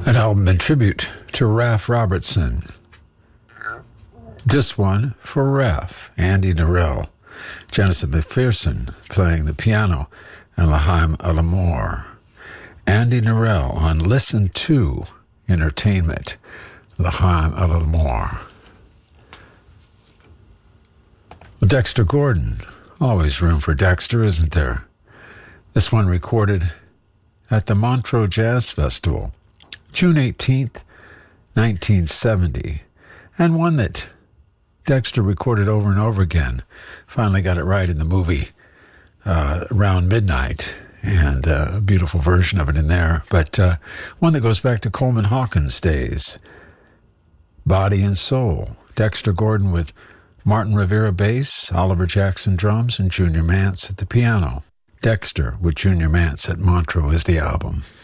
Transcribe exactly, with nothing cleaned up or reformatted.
An album in tribute to Ralph Robertson. This one for Ralph, Andy Narell, Genesis McPherson playing the piano, and L'Chaim Alamore. Andy Narell on Listen to Entertainment, L'Chaim Alamore. Dexter Gordon, always room for Dexter, isn't there? This one recorded at the Montreux Jazz Festival, June eighteenth, nineteen seventy, and one that Dexter recorded over and over again. Finally got it right in the movie uh, around midnight, and uh, a beautiful version of it in there. But uh, one that goes back to Coleman Hawkins' days. Body and Soul. Dexter Gordon with Martin Rivera bass, Oliver Jackson drums, and Junior Mance at the piano. Dexter with Junior Mance at Montreux is the album.